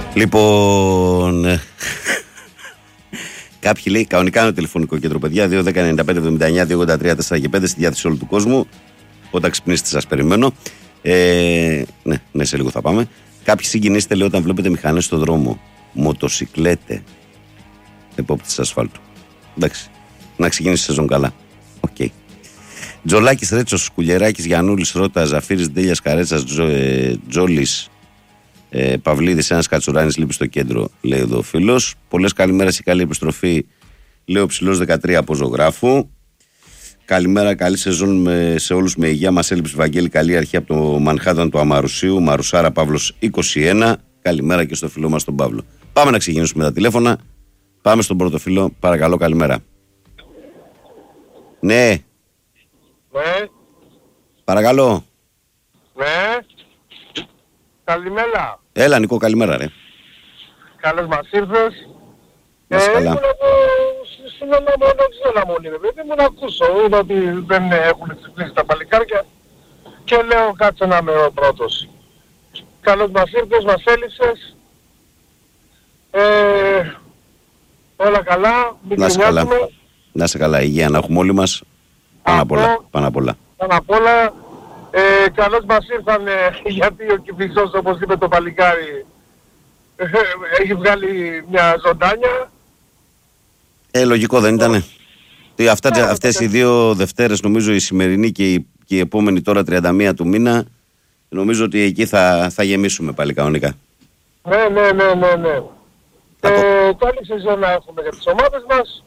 Λοιπόν, κάποιοι λέει κανονικά είναι το τηλεφωνικό κέντρο, παιδιά. 2-10-95-79-283-4 και 5 στη διάθεση όλου του κόσμου. Όταν ξυπνήσετε, σας περιμένω. Ναι, σε λίγο θα πάμε. Κάποιοι συγκινήσετε, λέει, όταν βλέπετε μηχανές στον δρόμο. Μοτοσικλέτε. Επόπτης ασφάλτου. Εντάξει. Να ξεκινήσει η σεζόν καλά. Οκ. Okay. Τζολάκης, Ρέτσος, Κουλιεράκης, Γιαννούλης, Ρότα, Ζαφύρης, Ντέλιας, Καρέτσας, Τζόλης, Παυλίδης, ένας Κατσουράνης λείπει στο κέντρο, λέει εδώ ο φίλος. Πολλές καλημέρες και καλή επιστροφή, λέει ο Ψηλός 13 από Ζωγράφου. Καλημέρα, καλή σεζόν σε όλους με υγεία. Μας έλειψε Βαγγέλη, καλή αρχή από το Μανχάταν του Αμαρουσίου. Μαρουσάρα Παύλος 21. Καλημέρα και στο φίλο μας τον Παύλο. Πάμε να ξεκινήσουμε τα τηλέφωνα. Πάμε στον πρώτο φίλο. Παρακαλώ, καλημέρα. Ναι. Ναι. Παρακαλώ. Ναι. Καλημέρα. Έλα, Νικό, καλημέρα, ρε. Καλώς μας ήρθες. Να είσαι καλά. Ήμουν εδώ στην αναμονή, δεν ήμουν να ακούσω. Είδα ότι δεν έχουν ξυπνήσει τα παλικάρια και λέω κάτσε να είμαι ο πρώτος. Καλώς μας ήρθες, μας έλειψες. Όλα καλά, μην Να είσαι καλά. κρινιάζουμε. Να είσαι καλά, υγεία να έχουμε όλοι μας. Πάνω απ' όλα. Πάνω απ' όλα. Πάνω απ' όλα, καλώς μας ήρθαν γιατί ο Κηφισός, όπως είπε το παλικάρι, έχει βγάλει μια ζωντάνια. Λογικό δεν ήτανε. Αυτές οι δύο Δευτέρες, νομίζω η σημερινή και η επόμενη τώρα 31 του μήνα, νομίζω ότι εκεί θα γεμίσουμε πάλι κανονικά. Ναι. Καλή σεζόν να έχουμε για τις ομάδες μας.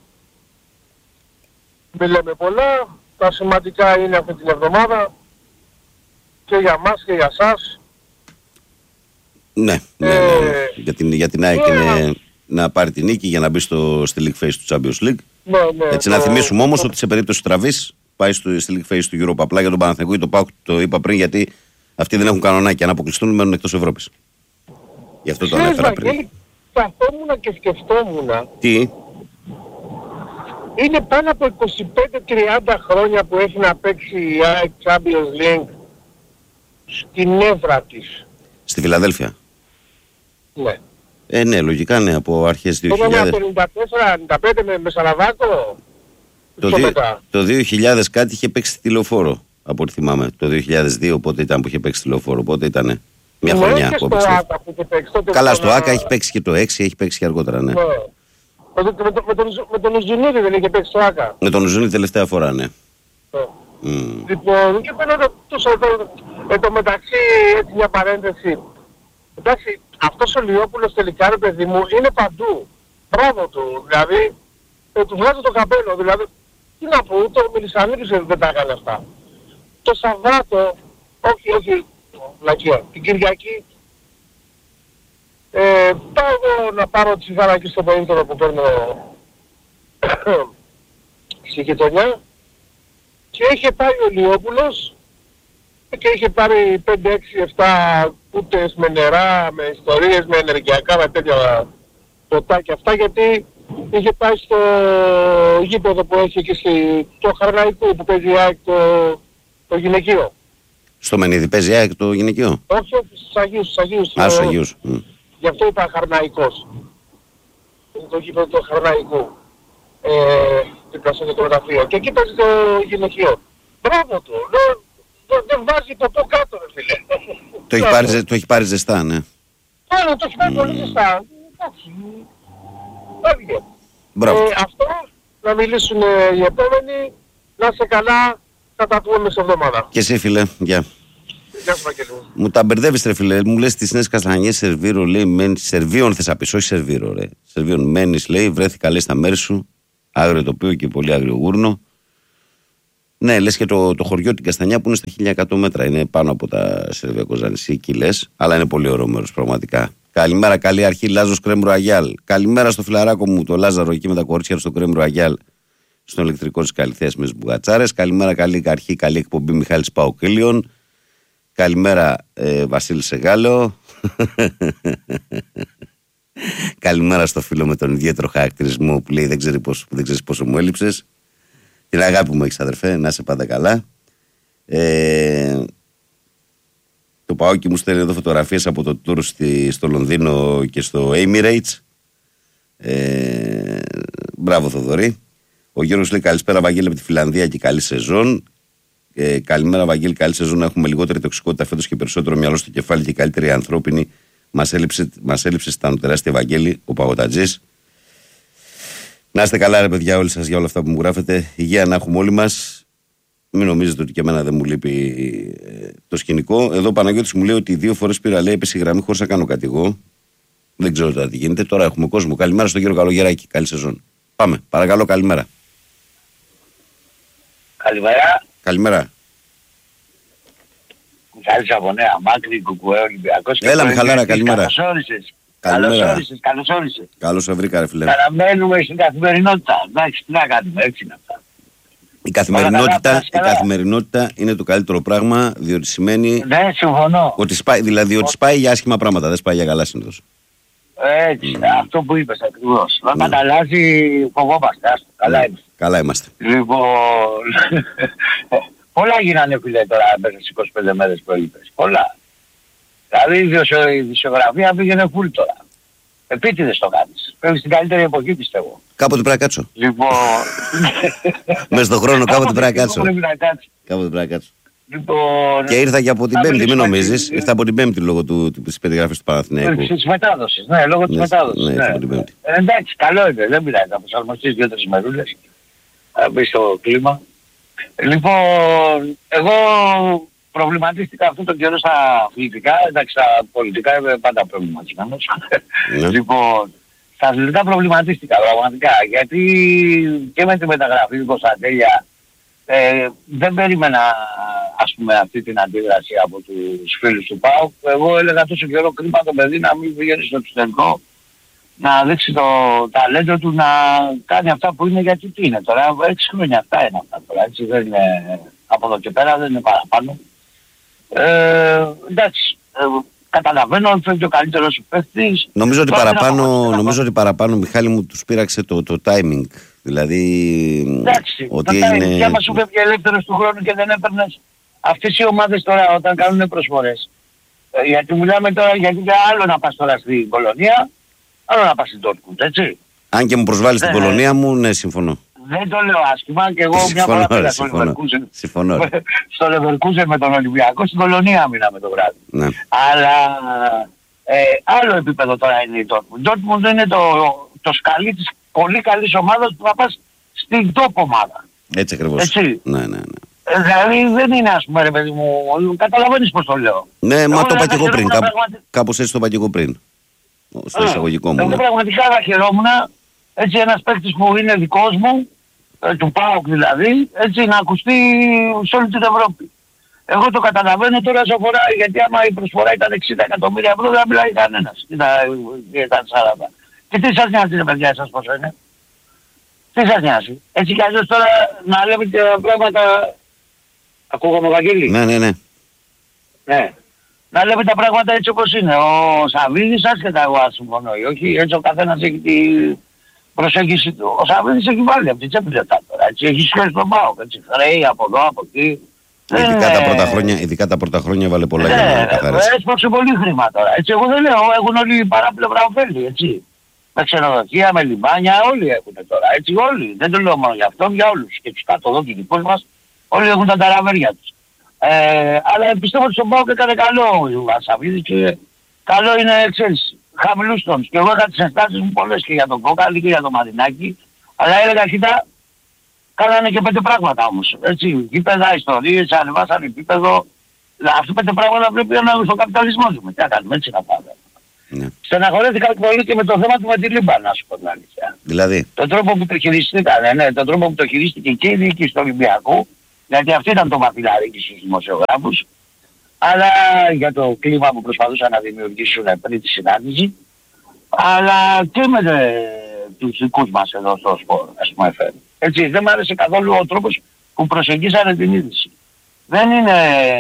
Μην λέμε πολλά. Τα σημαντικά είναι αυτή την εβδομάδα και για μας και για σας. Ναι. Για την ΑΕΚ είναι να πάρει την νίκη για να μπει στη League Phase του Champions League. Ναι, Έτσι να θυμίσουμε όμως ότι σε περίπτωση τραβής πάει στη League Phase του Europa. Απλά για τον Παναθηναϊκό ή το ΠΑΟΚ το είπα πριν, γιατί αυτοί δεν έχουν κανονάκι. Αν αποκλειστούν μένουν εκτός Ευρώπης. Γι' αυτό το ανέφερα πριν. Καθόμουν και σκεφτόμουν. Τι? Είναι πάνω από 25-30 χρόνια που έχει να παίξει η ΑΕΚ Champions League στην έδρα της. Στη Φιλαδέλφια. Ναι. Ναι, λογικά ναι, από αρχές 2000. Το 94-95 με Σαραβάκο. Το 2000 κάτι είχε παίξει στη Λεωφόρο, από ό,τι θυμάμαι. Το 2002 πότε ήταν που είχε παίξει στη Λεωφόρο, οπότε ήταν μια χρονιά που έπαιξε. Καλά, στο ΆΚΑ έχει παίξει και το 6, έχει παίξει και αργότερα, ναι. Με τον Ουζουνίδη δεν είχε παίξει στο ΆΚΑ. Με τον Ουζουνίδη τελευταία φορά, ναι. Λοιπόν, και παίρνω εν τω μεταξύ έτσι μια παρένθεση. Εντάξει, αυτός ο Λιόπουλος τελικά, ρε παιδί μου, είναι παντού. Μπράβο του, δηλαδή, του βγάζω το καπέλο, δηλαδή, τι να πω, ούτε ο Μελισσανίδης δεν τα έκανε αυτά. Το Σαββάτο, όχι, λακία, την Κυριακή, πάω εγώ να πάρω τη σιγάρα εκεί στο περίπτωρο που παίρνω στη γειτονιά και είχε πάει ο Λιόπουλος και είχε πάρει 5, 6, 7 κούτες με νερά, με ιστορίες, με ενεργειακά, με τέτοια ποτά και αυτά, γιατί είχε πάει στο γήπεδο που έχει εκεί στο Χαρναϊκού που παίζει η ΑΕΚ το γυναικείο. Στο Μενίδη παίζει η ΑΕΚ το γυναικείο? Όχι, στους Αγίους. Στους Αγίους. Γι' αυτό είπα Χαρναϊκός. Είναι το γήπεδο του Χαρναϊκού. Δίπλα στο γραφείο. Και εκεί παίζει το γυναικείο. Μπράβο του. Δεν βάζει το πω κάτω, ρε φίλε. Το έχει πάρει ζεστά, ναι. Το έχει πάρει πολύ ζεστά. Εντάξει. Έβγε. Αυτό να μιλήσουν οι επόμενοι. Να είσαι καλά. Θα τα πούμε σε εβδομάδα. Και εσύ, φίλε. Γεια. Γεια σου, Βαγγέλη. Μου τα μπερδεύεις, ρε φίλε. Μου λες τις νέες Καστανιές Σερβίρο, λέει, μένεις. Σερβίων θες να πεις, όχι Σερβίρο, ρε. Σερβίων μένεις, λέει, βρέθηκα, λέει, στα μέρη σου. Άγριο τοπίο και πολύ άγριο γούρνο. Ναι, λες και το χωριό την Καστανιά που είναι στα 1100 μέτρα. Είναι πάνω από τα Σερβιακό νησί, εκεί λες. Αλλά είναι πολύ ωραίο μέρος, πραγματικά. Καλημέρα, καλή αρχή, Λάζος Κρέμ Ρουαγιάλ. Καλημέρα στο φιλαράκο μου, το Λάζαρο, εκεί με τα κορίτσια στο Κρέμ Ρουαγιάλ. Στον ηλεκτρικό της Καλυθέας με τις μπουγατσάρες. Καλημέρα, καλή αρχή, καλή εκπομπή, Μιχάλης Παοκύλιον. Καλημέρα, Βασίλη Σεγάλο. Καλημέρα στο φίλο με τον ιδιαίτερο χαρακτηρισμό που λέει δεν ξέρεις πόσο μου έλειψες. Την αγάπη μου έχεις, αδερφέ, να είσαι πάντα καλά. Το ΠΑΟΚ μου στέλνει εδώ φωτογραφίες από το tour στο Λονδίνο και στο Emirates. Μπράβο Θοδωρή. Ο Γιώργος λέει καλησπέρα Βαγγέλη από τη Φιλανδία και καλή σεζόν. Καλημέρα Βαγγέλη, καλή σεζόν. Να έχουμε λιγότερη τοξικότητα φέτος και περισσότερο μυαλό στο κεφάλι και καλύτερη ανθρώπινη. Μας έλειψε στα τεράστια Βαγγέλη, ο Παγωτατζής. Να είστε καλά ρε παιδιά όλοι σας για όλα αυτά που μου γράφετε. Υγεία να έχουμε όλοι μας. Μην νομίζετε ότι και εμένα δεν μου λείπει το σκηνικό. Εδώ ο Παναγιώτης μου λέει ότι 2 φορές πήρα λέει έπεσε η γραμμή χωρίς να κάνω κάτι εγώ. Δεν ξέρω τώρα τι γίνεται. Τώρα έχουμε κόσμο. Καλημέρα στον κύριο Καλογεράκη. Καλή σεζόν. Πάμε. Παρακαλώ, καλημέρα. Καλημέρα. Καλημέρα. Μιχάλης από Νέα Μάκρη, Κουκουέ, Ολυμπιακός. Έλα Μιχαλάρα, καλημέρα. Καλώς όρισες. Καλώς σε βρήκα ρε φίλε. Παραμένουμε στην καθημερινότητα. Εντάξει, τι να κάνουμε, έτσι είναι αυτά. Η καθημερινότητα είναι το καλύτερο πράγμα, διότι σημαίνει. Ναι, συμφωνώ. Ότι σπάει για άσχημα πράγματα, δεν σπάει για καλά συνήθως. Έτσι, αυτό που είπες ακριβώς. Να καταλάβει, φοβόμαστε. Καλά είμαστε. Λοιπόν, πολλά γίνανε φίλε τώρα μέσα στις 25 μέρες που είπες. Πολλά. Δηλαδή η δισογραφία πήγαινε φουλ τώρα. Επίτηδες το κάνεις. Πρέπει στην καλύτερη εποχή πιστεύω. Κάποτε πρέπει να κάτσω. Λοιπόν. Μες στον χρόνο κάποτε πρέπει να κάτσω. Κάποτε πρέπει να κάτσω. Λοιπόν, και ήρθα και από την Πέμπτη, μην νομίζεις. Ήρθα από την Πέμπτη λόγω της περιγραφής του Παναθηναϊκού. Της μετάδοσης, ναι, λόγω της μετάδοσης. Ναι, από την Πέμπτη. Εντάξει, καλό είναι, δεν πειράζει. Θα προσαρμοστείς 2-3 μερούλες. Θα μπεις στο κλίμα. Λοιπόν, εγώ προβληματίστηκα αυτόν τον καιρό στα αθλητικά. Εντάξει, στα πολιτικά είμαι πάντα προβληματισμένος. Λοιπόν, στα αθλητικά προβληματίστηκα πραγματικά. Γιατί και με τη μεταγραφή του Κωνσταντέλια δεν περίμενα ας πούμε αυτή την αντίδραση από τους φίλους του ΠΑΟΚ. Εγώ έλεγα τόσο καιρό κρίμα το παιδί να μην πηγαίνει στο εξωτερικό, να δείξει το ταλέντο του, να κάνει αυτά που είναι, γιατί τι είναι τώρα, 6 χρόνια αυτά είναι αυτά τώρα, έτσι δεν είναι, από εδώ και πέρα δεν είναι παραπάνω. Εντάξει, καταλαβαίνω ότι φεύγει ο καλύτερος σου παίκτης. Νομίζω ότι παραπάνω Μιχάλη μου τους πείραξε το timing. Δηλαδή, εντάξει, ότι το έγινε. Και άμα σου φεύγει ελεύθερος του χρόνου και δεν έπαιρνες αυτές οι ομάδες τώρα όταν κάνουν προσφορές. Γιατί μιλάμε τώρα, γιατί και άλλο να πας τώρα στην Κολονία, άλλο να πας στην Dortmund, έτσι. Αν και μου προσβάλλεις την Κολονία μου, ναι, συμφωνώ. Δεν το λέω άσχημα και εγώ μια φορά πήγα στο Leverkusen. Συμφωνώ. Στο Leverkusen με τον Ολυμπιακό, στην Κολονία μείναμε το βράδυ. Ναι. Αλλά άλλο επίπεδο τώρα είναι η Dortmund. Dortmund είναι το σκαλί της πολύ καλής ομάδας που θα πας στην top ομάδα. Έτσι ακριβώς. Έτσι. Ναι. Δηλαδή δεν είναι ας πούμε ρε παιδί μου, καταλαβαίνεις πώς το λέω. Ναι, μα το είπα και εγώ πριν, κάπως έτσι το είπα και εγώ πριν. Στο εισαγωγικό μου. Εγώ πραγματικά θα χαιρόμουν, έτσι ένας παίκτης που είναι δικός μου, του ΠΑΟΚ δηλαδή, έτσι να ακουστεί σε όλη την Ευρώπη. Εγώ το καταλαβαίνω τώρα σε αφορά, γιατί άμα η προσφορά ήταν 60 εκατομμύρια ευρώ δεν μιλάει κανένας. Ήταν 40. Και τι σας νοιάζει ρε παιδιά εσάς πόσο είναι. Τι σας νοιάζει. Έτσι κι αλλιώς τώρα να λέμε τα πράγματα. Ακούγαμε Βαγγέλη. Ναι. Ναι. Να λέμε τα πράγματα έτσι όπως είναι. Ο Σαββίδης άσχετα εγώ αν συμφωνώ. Όχι, έτσι ο καθένας έχει την προσέγγιση του. Ο Σαββίδης έχει βάλει από την τσέπη λεπτά τώρα. Έτσι έχει σχέση τον ΠΑΟΚ. Έτσι χρέη από εδώ, από εκεί. Ειδικά τα πρώτα χρόνια βάλε πολλά για να καθαρίσει. Έσπρωξε πολύ χρήμα τώρα. Έτσι εγώ δεν λέω, έχουν όλοι παράπλευρα ωφέλη. Έτσι. Με ξενοδοχεία, με λιμάνια, όλοι έχουν τώρα. Έτσι όλοι. Δεν το λέω μόνο για αυτόν, για όλους. Και τους κατοδόκητικούς μας, όλοι έχουν τα ταραβέρια τους. Αλλά πιστεύω ότι στον ΠΑΟΚ έκανε καλό ο Σαββίδης και καλό είναι εξέλιξη. Χαμηλούς τόνους. Και εγώ είχα τις ενστάσεις μου πολλές και για τον Κόκαλη και για τον Μαρινάκη. Αλλά έλεγα κοίτα, κάνανε και 5 πράγματα όμως. Έτσι, γήπεδα, ιστορίες, ανεβάσανε επίπεδο. Αυτά 5 πράγματα πρέπει να είναι στον καπιταλισμό του. Τι να κάνουμε, έτσι να πάμε. Ναι. Στεναχωρέθηκα πολύ και με το θέμα του με τη Λίμπα, να σου πω την αλήθεια. Δηλαδή. Τον τρόπο που το χειριστήκανε, ναι, τον τρόπο που το χειρίστηκε και η διοίκηση του Ολυμπιακού, γιατί αυτή ήταν το μαθηλαρίκι στους δημοσιογράφους, αλλά για το κλίμα που προσπαθούσαν να δημιουργήσουν πριν τη συνάντηση, αλλά και με τους δικούς μας εδώ στο σπορ, ας πούμε. Έτσι, δεν μου άρεσε καθόλου ο τρόπος που προσεγγίσανε την είδηση. Δεν είναι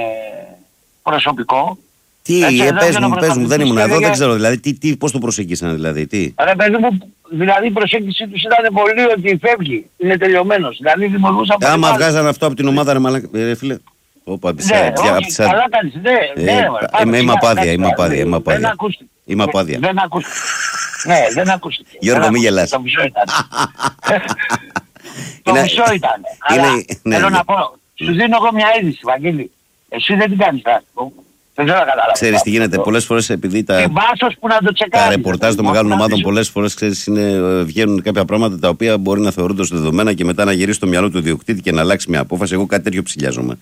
προσωπικό. Τι, πες μου, δεν ήμουν εδώ, δεν ξέρω δηλαδή, πώς το προσεγγίσανε δηλαδή, τι. Ρε παιδί μου, δηλαδή η προσέγγιση τους ήταν πολύ ότι φεύγει, είναι τελειωμένος, δηλαδή δημιουργούσαν... Άμα βγάζανε αυτό από την ομάδα ρε φίλε. Όπα, καλά κάνεις, ναι. Είμαι απάδια. Είμαι απάδια. Δεν ακούστηκε. Ναι, δεν ακούστηκε. Γιώργο, μη γελάς. Το μισό ήταν. Το μισό ήταν. Αλλά θέλω να πω, σου δίνω εγώ μια είδηση, Βαγγέλη. Εσύ δεν την κάνεις, δεν θέλω να καταλάβω. Ξέρεις τι γίνεται, πολλές φορές επειδή τα ρεπορτάζ των μεγάλων ομάδων πολλές φορές βγαίνουν κάποια πράγματα τα οποία μπορεί να θεωρούνται ως δεδομένα και μετά να γυρίσει στο μυαλό του ιδιοκτήτη και να αλλάξει μια απόφαση. Εγώ κάτι τέτοιο ψηλιάζομαι.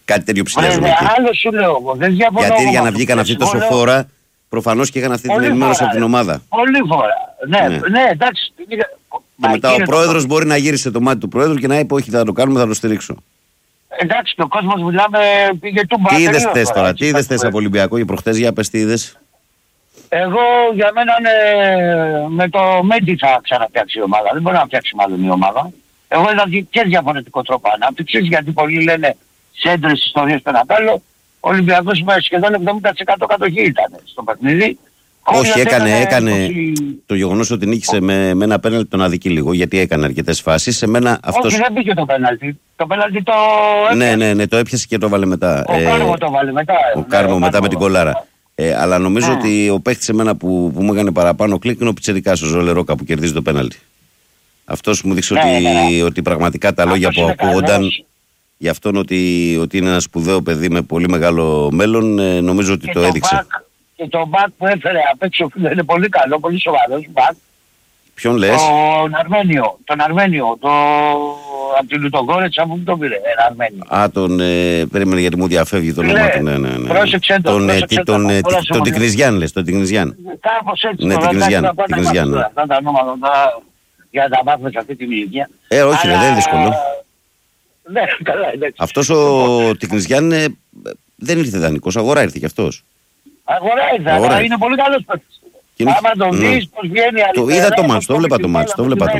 Άλλο σου λέω εγώ. Γιατί για να βγήκαν αυτή τόσο φόρα, προφανώς και είχαν αυτή την ενημέρωση από την ομάδα. Πολύ φορά. Ναι, εντάξει. Και μετά ο πρόεδρος μπορεί να γύρισε το μάτι του πρόεδρου και να είπε: όχι, θα το κάνουμε, θα το στηρίξω. Εντάξει, και ο κόσμος μιλάμε πήγε τούμπα. Τι είδες θες τώρα, τι είδες θες από Ολυμπιακό για προχτές, για πες τι είδες. Εγώ για μένα με το Μέντι θα ξαναφτιάξει η ομάδα. Δεν μπορεί να φτιάξει μάλλον η ομάδα. Εγώ είδα και διαφορετικό τρόπο ανάπτυξης, γιατί πολλοί λένε σέντρες ιστορίες πέναντάλλο. Ο Ολυμπιακός σχεδόν 70% κατοχή ήταν στο παιχνίδι. Όχι, έκανε το γεγονός ότι νίκησε με ένα πέναλτι τον αδικεί λίγο, γιατί έκανε αρκετές φάσεις. Όχι, δεν πήγε το πέναλτι. Το πέναλτι το έπιασε. Ναι, το έπιασε και το έβαλε μετά. Ο Κάρμο το βάλε μετά. Ο Κάρμο μετά με την κολάρα. Αλλά νομίζω ότι ο παίχτης εμένα που μου έκανε παραπάνω κλικ είναι ο Πιτσιρικάς, ο Ζολερόκα που κερδίζει το πέναλτι. Αυτός μου δείξει ότι πραγματικά τα λόγια που ακούγονταν για αυτόν ότι είναι ένα σπουδαίο παιδί με πολύ μεγάλο μέλλον, νομίζω ότι το έδειξε. Και το μπακ που έφερε απ' έξω είναι πολύ καλό, πολύ σοβαρός μπακ. Ποιον λες? Τον Αρμένιο, από την Λουτογκόρετσα που τον πήρε, Αρμένιο. Περίμενε γιατί μου διαφεύγει το όνομα του, ναι. Πρόσεξε τον Τικνιζιάν λες, τον Τικνιζιάν. Κάπως έτσι. Ναι, Τικνιζιάν. Αυτά τα ονόματα για να τα μάθουμε σε αυτή την ηλικία. Όχι, δεν είναι δύσκολο. Ναι, καλά, εντάξει. Αυτός ο Τικνιζιάν δεν ήρθε δανεικός, αγορά ήρθε κι αυτός. Αγορά ήρθε, αλλά είναι πολύ καλός παίκτης. Άμα τον δεις πως βγαίνει αριστερά. Είδα το μάτς, το έβλεπα το μάτς.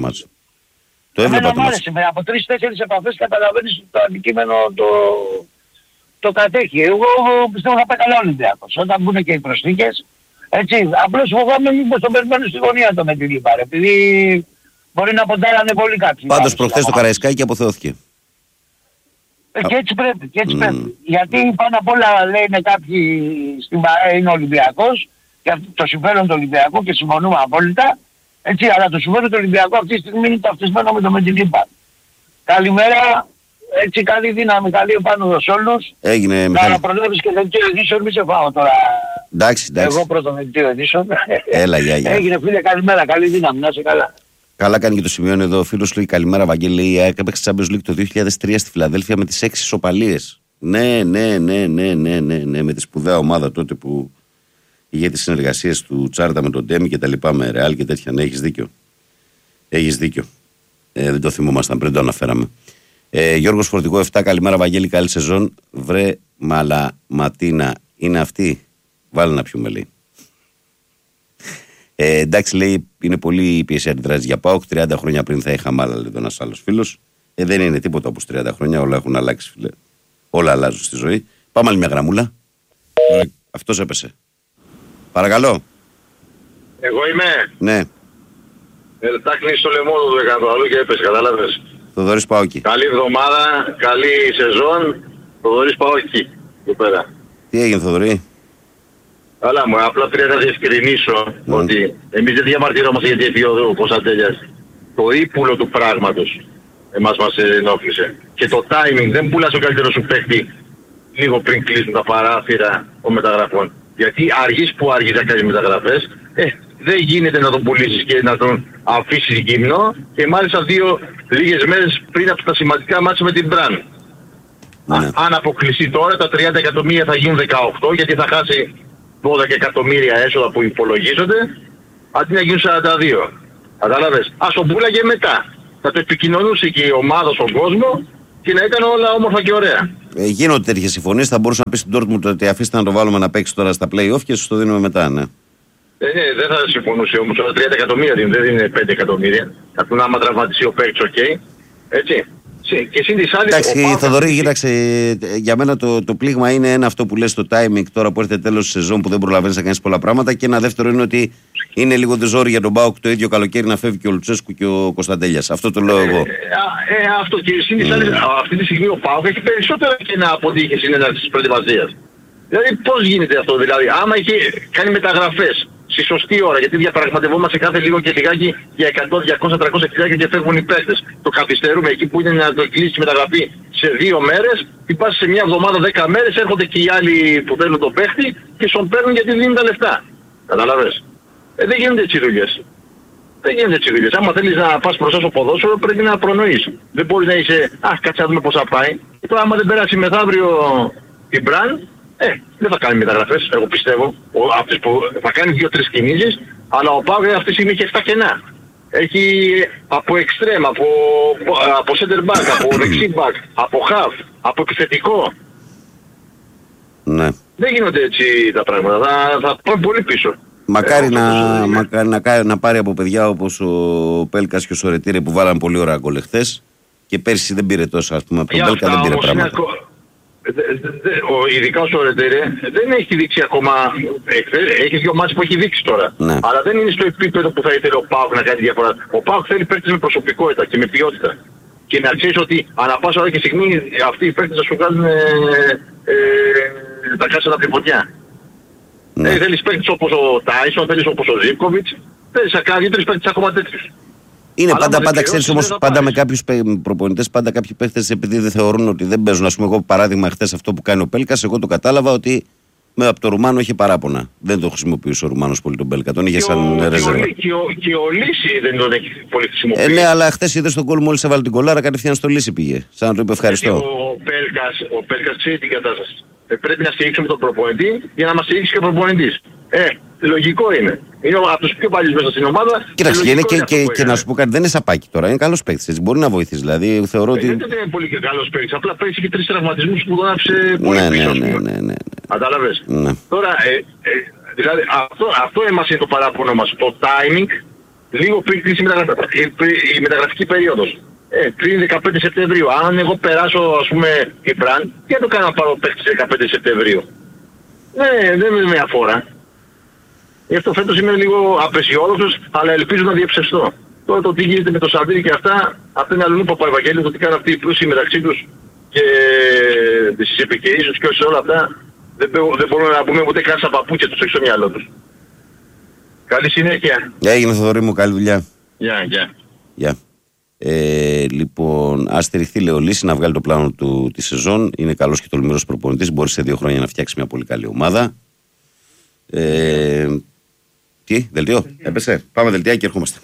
Εμένα μου άρεσε, από 3-4 επαφές καταλαβαίνεις ότι το αντικείμενο το κατέχει. Εγώ πιστεύω θα πάει καλά ο Ολυμπιακός. Όταν μπουν και οι προσθήκες, έτσι, απλώς φοβάμαι μήπως τον περιμένουν στη γωνία το με την Λίπαρ, επειδή μπορεί να ποντάρανε πολύ κάποιοι. Πάντως προχθές το Καραϊσκάκι αποθεώθηκε. Και έτσι πρέπει, Γιατί πάνω απ' όλα λένε κάποιοι στην ΠΑΕ είναι Ολυμπιακός, και το συμφέρον του Ολυμπιακού και συμφωνούμε απόλυτα, έτσι, αλλά το συμφέρον του Ολυμπιακού αυτή τη στιγμή είναι ταυτισμένο με το Μεντιλίμπα. Καλημέρα, έτσι, καλή δύναμη, καλή επάνωδος όλους. Έγινε, να προλάβεις και δελτίο ειδήσεων, μη σε φάω τώρα. Εντάξει. Εγώ πρώτο δελτίο ειδήσεων. Έλα, γεια. Έγινε φίλε, καλημέρα, καλή δύναμη, να είσαι καλά. Καλά κάνει και το σημειώνει εδώ ο φίλος, λέει καλημέρα Βαγγέλη. Η ΑΕΚ έπαιξε Champions League το 2003 στη Φιλαδέλφια με τις 6 ισοπαλίες. Ναι, με τη σπουδαία ομάδα τότε που είχε τις συνεργασίες του Τσάρτα με τον Ντέμι και τα λοιπά, με Ρεάλ και τέτοια. Ναι, έχεις δίκιο. Δεν το θυμόμασταν πριν, το αναφέραμε. Γιώργος Φορτικό 7, καλημέρα Βαγγέλη, καλή σεζόν. Βρε Μαλαματίνα, είναι αυτή? Βάλε να πιούμε, λέει. Εντάξει, λέει, είναι πολύ πίεση αντιδράσει για ΠΑΟΚ. 30 χρόνια πριν θα είχαμε άλλα, λέει ένας άλλος φίλος. Δεν είναι τίποτα όπως 30 χρόνια, όλα έχουν αλλάξει, φίλε. Όλα αλλάζουν στη ζωή. Πάμε άλλη μια γραμμούλα. Αυτός έπεσε. Παρακαλώ. Εγώ είμαι. Ναι. Τάχνει στο λαιμό του έκανα αλλού και έπεσε, κατάλαβες. Θοδωρής Παόκη. Καλή εβδομάδα, καλή σεζόν. Θοδωρής Παόκη. Εδώ πέρα. Τι έγινε, Θοδωρή? Καλά μου, απλά πρέπει να διευκρινίσω ότι εμείς δεν διαμαρτυρόμαστε γιατί έφυγε ο Κωνσταντέλιας. Το ύπουλο του πράγματος εμάς μας ενόχλησε. Και το timing, δεν πουλάς ο καλύτερος σου παίκτη λίγο πριν κλείσουν τα παράθυρα των μεταγραφών. Γιατί αργείς που αργείς να κάνεις μεταγραφές, δεν γίνεται να τον πουλήσεις και να τον αφήσεις γυμνό και μάλιστα λίγες μέρες πριν από τα σημαντικά μάτσα με την Μπραν. Αν αποκλειστεί τώρα, τα 30 εκατομμύρια θα γίνουν 18 γιατί θα χάσει 12 εκατομμύρια έσοδα που υπολογίζονται, αντί να γίνουν 42. Κατάλαβες. Ας τον πουλάγε μετά. Θα το επικοινωνούσε και η ομάδα στον κόσμο και να ήταν όλα όμορφα και ωραία. Γίνονται τέτοιες συμφωνίες, θα μπορούσα να πει στην Dortmund ότι αφήστε να το βάλουμε να παίξει τώρα στα play-off και σου το δίνουμε μετά, ναι. Δεν θα συμφωνούσε όμως, τώρα 30 εκατομμύρια δεν είναι 5 εκατομμύρια. Θα πούνε άμα τραυματιστεί ο παίκτης, οκ. Έτσι. Και συν της άλλης... Εντάξει, Θοδωρή, κοίταξε, για μένα το πλήγμα είναι ένα αυτό που λες το timing τώρα που έρχεται τέλος της σεζόν που δεν προλαβαίνεις να κάνεις πολλά πράγματα, και ένα δεύτερο είναι ότι είναι λίγο δεζόρι για τον ΠΑΟΚ το ίδιο καλοκαίρι να φεύγει και ο Λουτσέσκου και ο Κωνσταντέλιας. Αυτό το λέω εγώ. Αυτό, και συν της άλλης, αυτή τη στιγμή ο ΠΑΟΚ έχει περισσότερα κενά από ό,τι είχε συνέντευξη της προετοιμασίας. Δηλαδή πώς γίνεται αυτό, δηλαδή άμα είχε κάνει μεταγραφές στη σωστή ώρα, γιατί διαπραγματευόμαστε κάθε λίγο και λιγάκι για 100, 200, 300 χιλιάδες και φεύγουν οι παίκτες. Το καθυστερούμε εκεί που είναι να το κλείσει η μεταγραφή σε 2 μέρες, και πας σε μια εβδομάδα 10 μέρες, έρχονται και οι άλλοι που θέλουν τον παίκτη και στον παίρνουν γιατί δίνουν τα λεφτά. Καταλαβες. Δεν γίνονται έτσι δουλειές. Δεν γίνονται έτσι δουλειές. Άμα θέλεις να πας μπροστά στο ποδόσφαιρο πρέπει να προνοείς. Δεν μπορείς να είσαι, κάτσε να δούμε πώς θα πάει. Και τώρα άμα δεν περάσει μεθαύριο την Μπραν, δεν θα κάνει μεταγραφές, εγώ πιστεύω. Αυτές που θα κάνει 2-3 κινήσεις, αλλά ο ΠΑΟΚ αυτή τη στιγμή έχει 7 κενά. Έχει από εξτρέμ, από center back, από δεξί back, από half, από επιθετικό. Ναι. Δεν γίνονται έτσι τα πράγματα, θα πάμε πολύ πίσω. Μακάρι να πάρει από παιδιά όπως ο Πέλκας και ο Σορετήρε που βάλαν πολύ ωραία γκολ χθες, και πέρσι δεν πήρε τόσο, ας πούμε, από τον Πέλκα δεν πήρε πράγματα. Ειδικά ο Σορετήρε δεν έχει δείξει ακόμα, έχει 2 μάτς που έχει δείξει τώρα. Ναι. Αλλά δεν είναι στο επίπεδο που θα ήθελε ο ΠΑΟΚ να κάνει διαφορά. Ο ΠΑΟΚ θέλει παίκτες με προσωπικότητα και με ποιότητα. Και να ξέρεις ότι ανά πάσα ώρα και στιγμή αυτοί οι παίκτες θα σου βγάλουν τα κάσσατα από τη φωτιά. Ναι. Θέλεις παίκτες όπως ο Τάισον, θέλεις όπως ο Ζίβκοβιτς, θέλεις να κάνει 2-3 παίκτες ακόμα τέτοιους. Είναι πάντα ξέρεις όμως, πάντα με κάποιους προπονητές, πάντα κάποιοι παίχτες επειδή δεν θεωρούν ότι δεν παίζουν. Ας πούμε, εγώ παράδειγμα χθες αυτό που κάνει ο Πέλκας, εγώ το κατάλαβα ότι από το Ρουμάνο είχε παράπονα. Δεν το χρησιμοποιούσε ο Ρουμάνος πολύ τον Πέλκα, τον είχε σαν ρεζέρβα. Και ο Λύση δεν τον έχει πολύ χρησιμοποιήσει. Ναι, αλλά χθες είδες τον γκολ μόλις έβαλε την κολάρα, κατευθείαν στο Λύση πήγε. Σαν να του είπε ευχαριστώ. Ο Πέλκας ξέρει την κατάσταση. Πρέπει να στηρίξουμε τον προπονητή για να μας στηρίξει και ο προπονητής. Λογικό είναι. Είναι από τους πιο παλιούς μέσα στην ομάδα. Κοίταξε, είναι και να σου πω κάτι, δεν είναι σαπάκι τώρα, είναι καλός παίκτης. Μπορεί να βοηθήσει. Δηλαδή θεωρώ ότι. Δεν είναι πολύ καλός παίκτης. Απλά παίξει και 3 τραυματισμούς που τον άφησε πολύ πίσω. Ναι. Κατάλαβες. Ναι. Τώρα, δηλαδή αυτό μας είναι το παράπονο μας. Το timing, λίγο πριν κλείσει η μεταγραφική περίοδος. Πριν 15 Σεπτεμβρίου. Αν εγώ περάσω, ας πούμε, η Μπραν, τι θα το κάνω να πάρω παίκτη 15 Σεπτεμβρίου. Δεν με αφορά. Γι' αυτό φέτος είμαι λίγο απεσιόδοξος, αλλά ελπίζω να διαψευστώ. Τώρα το τι γίνεται με το Σαββίδι και αυτά είναι αλλού Παπαευαγγέλιο, το τι κάνουν αυτοί οι πλούσιοι μεταξύ τους και τις επικοινωνίες τους και όλα αυτά, δεν μπορούμε να πούμε ούτε καν στα παπούτσια τους, όχι στο μυαλό τους. Καλή συνέχεια. Έγινε, Θοδωρή μου, καλή δουλειά. Γεια. Λοιπόν, ας στηριχθεί, λέει ο Λύση, να βγάλει το πλάνο του τη σεζόν. Είναι καλός και τολμηρός προπονητής, μπορεί σε 2 χρόνια να φτιάξει μια πολύ καλή ομάδα. Τι, δελτίο, έπεσε. Πάμε δελτία και ερχόμαστε.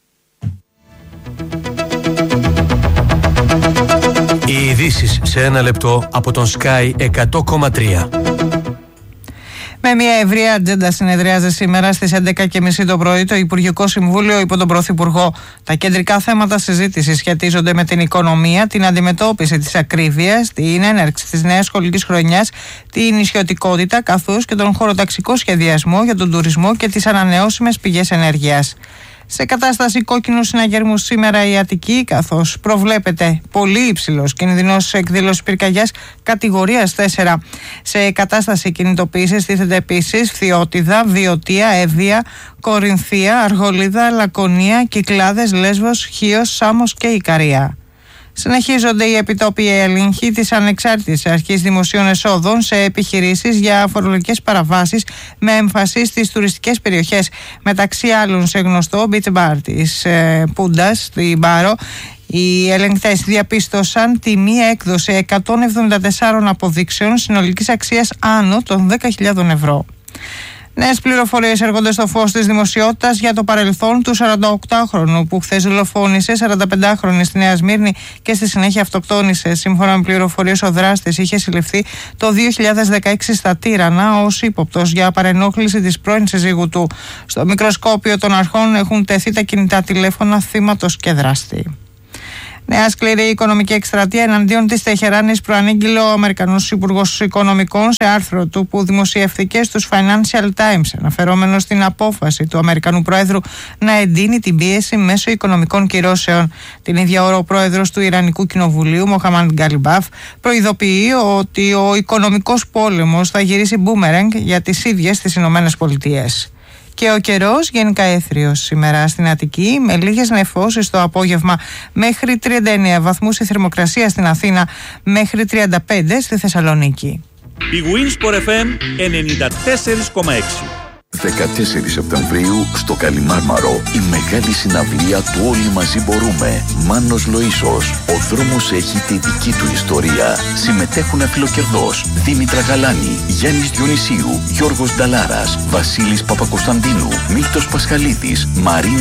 Οι ειδήσεις σε 1 λεπτό από τον Sky 100,3. Με μια ευρεία ατζέντα συνεδριάζει σήμερα στις 11.30 το πρωί το Υπουργικό Συμβούλιο υπό τον Πρωθυπουργό. Τα κεντρικά θέματα συζήτησης σχετίζονται με την οικονομία, την αντιμετώπιση της ακρίβειας, την έναρξη της νέας σχολικής χρονιάς, την νησιωτικότητα καθώς και τον χωροταξικό σχεδιασμό για τον τουρισμό και τις ανανεώσιμες πηγές ενέργειας. Σε κατάσταση κόκκινου συναγερμού σήμερα η Αττική, καθώς προβλέπεται πολύ υψηλός κίνδυνος εκδήλωσης πυρκαγιάς κατηγορίας 4. Σε κατάσταση κινητοποίησης τίθεται επίσης Φθιώτιδα, Βιωτία, Εύβοια, Κορινθία, Αργολίδα, Λακωνία, Κυκλάδες, Λέσβος, Χίος, Σάμος και Ικαρία. Συνεχίζονται οι επιτόπιοι έλεγχοι της Ανεξάρτητης Αρχής Δημοσίων Εσόδων σε επιχειρήσεις για φορολογικές παραβάσεις με έμφαση στις τουριστικές περιοχές. Μεταξύ άλλων σε γνωστό beach bar της Πούντας, στην Πάρο, οι ελεγκτές διαπίστωσαν τη μία έκδοση 174 αποδείξεων συνολικής αξίας άνω των 10.000 ευρώ. Νέες πληροφορίες έρχονται στο φως της δημοσιότητας για το παρελθόν του 48χρονου που χθες δολοφόνησε 45χρονη στη Νέα Σμύρνη και στη συνέχεια αυτοκτόνησε. Σύμφωνα με πληροφορίες, ο δράστης είχε συλληφθεί το 2016 στα Τύρανα ως ύποπτος για παρενόχληση της πρώην συζύγου του. Στο μικροσκόπιο των αρχών έχουν τεθεί τα κινητά τηλέφωνα θύματος και δράστη. Νέα σκληρή οικονομική εκστρατεία εναντίον της Τεχεράνης προανήγγειλε ο Αμερικανός Υπουργός Οικονομικών σε άρθρο του που δημοσιεύθηκε στους Financial Times, αναφερόμενο στην απόφαση του Αμερικανού Πρόεδρου να εντείνει την πίεση μέσω οικονομικών κυρώσεων. Την ίδια ώρα ο πρόεδρος του Ιρανικού Κοινοβουλίου, Μοχαμάντ Γκαλιμπάφ, προειδοποιεί ότι ο οικονομικός πόλεμος θα γυρίσει μπούμερανγκ για τις ίδιες τις Ηνωμένες Πολιτείες. Και ο καιρός γενικά έθριος σήμερα στην Αττική, με λίγες νεφώσεις το απόγευμα μέχρι 39 βαθμούς η θερμοκρασία στην Αθήνα, μέχρι 35 στη Θεσσαλονίκη. Η Winsport FM 94,6. 14 Σεπτεμβρίου στο Καλιμάρμαρο η μεγάλη συναυλία του Όλοι Μαζί Μπορούμε. Μάνος Λοΐσος. Ο δρόμος έχει τη δική του ιστορία. Συμμετέχουν Αφιλοκερδός, Δήμητρα Γαλάνη, Γιάννης Διονυσίου, Γιώργος Νταλάρας, Βασίλης Παπακοσταντίνου, Μίλτος Πασχαλίδης, Μαρίνο